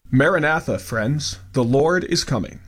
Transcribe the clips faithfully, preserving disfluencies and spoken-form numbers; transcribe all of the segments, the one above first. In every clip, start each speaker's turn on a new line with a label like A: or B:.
A: Maranatha, friends, the Lord is coming.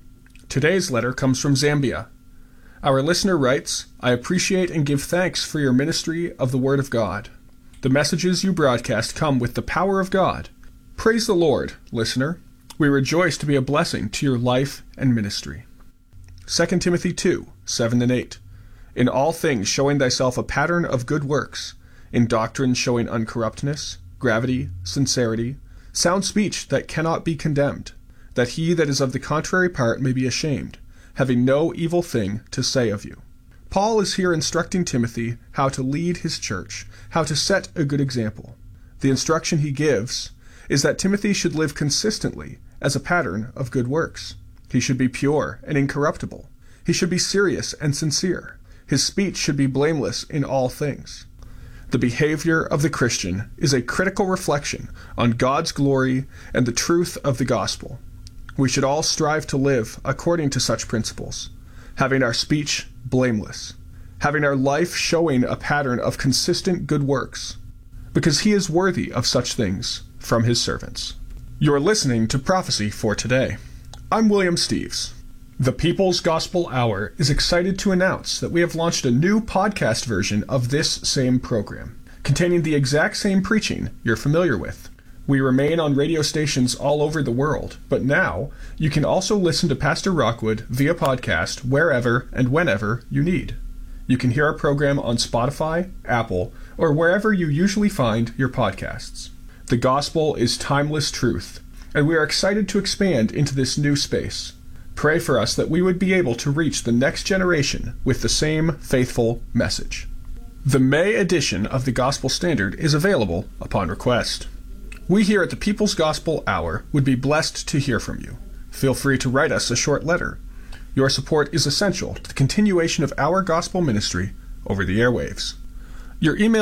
A: Today's letter comes from Zambia. Our listener writes, I appreciate and give thanks for your ministry of the Word of God. The messages you broadcast come with the power of God. Praise the Lord, listener. We rejoice to be a blessing to your life and ministry. Second Timothy two, seven and eight. In all things showing thyself a pattern of good works, in doctrine showing uncorruptness, gravity, sincerity, sound speech that cannot be condemned, that he that is of the contrary part may be ashamed, having no evil thing to say of you. Paul is here instructing Timothy how to lead his church, how to set a good example. The instruction he gives is that Timothy should live consistently as a pattern of good works. He should be pure and incorruptible. He should be serious and sincere. His speech should be blameless in all things. The behavior of the Christian is a critical reflection on God's glory and the truth of the gospel. We should all strive to live according to such principles, having our speech blameless, having our life showing a pattern of consistent good works, because he is worthy of such things from his servants. You're listening to Prophecy for Today. I'm William Steves. The People's Gospel Hour is excited to announce that we have launched a new podcast version of this same program, containing the exact same preaching you're familiar with. We remain on radio stations all over the world, but now you can also listen to Pastor Rockwood via podcast wherever and whenever you need. You can hear our program on Spotify, Apple, or wherever you usually find your podcasts. The gospel is timeless truth, and we are excited to expand into this new space. Pray for us that we would be able to reach the next generation with the same faithful message. The May edition of the Gospel Standard is available upon request. We here at the People's Gospel Hour would be blessed to hear from you. Feel free to write us a short letter. Your support is essential to the continuation of our gospel ministry over the airwaves. Your email